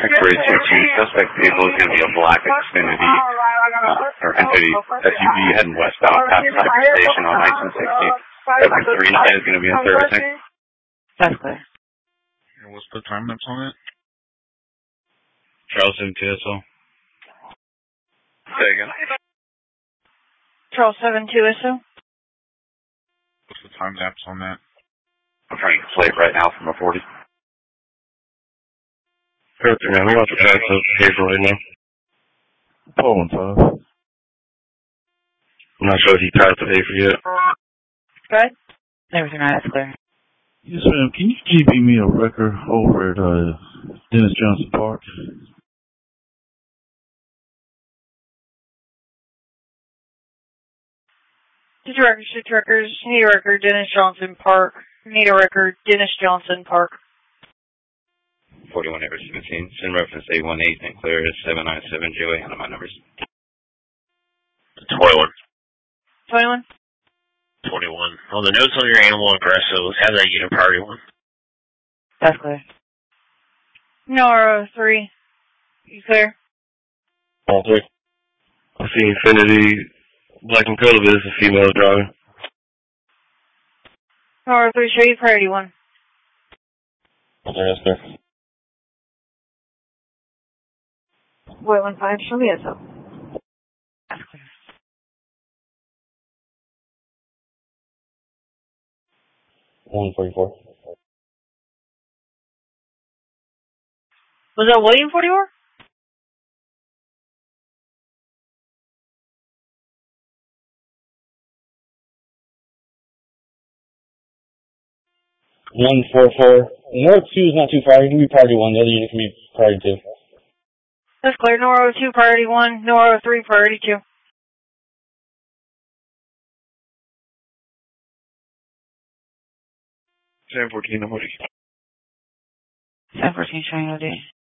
X-ray 2G, suspect vehicle is going to be a black Xfinity, or Infiniti SUV heading westbound past Cypress Station on 1960. X 39 is going to be in servicing. That's clear. And what's the time lapse on it? Charles 7 TSO. Say again. Charles 7 2SO. What's the time lapse on that? I'm trying to plate right now from a 40. Perfect, man. We want to pass the paper right now. Pulling 5. I'm not sure if he passed the paper yet. Go ahead. Everything right, that's clear. Yes, ma'am. Can you GB me a record over at Dennis Johnson Park? Just a record, 6 records. Need a record, Dennis Johnson Park. Need a record, Dennis Johnson Park. 41 Everett 17. Send reference A18 and clear is 797 JOA on my numbers. 21. 21? 21. On the notes on your animal aggressive, let's have that unit priority 1. That's clear. No, 3. You clear? All 3. I see Infinity, black and color, but it's a female driver. No, 3, show you priority 1. Okay, that's clear. Boy, 15, show me SO. That's clear. William 44. Was that William 44? One 44. North 2 is not too far. You can be priority 1. The other unit can be priority 2. That's clear. Noro 2, priority 1. Noro 3, priority 2. 714, I'm ready. 714, showing OD.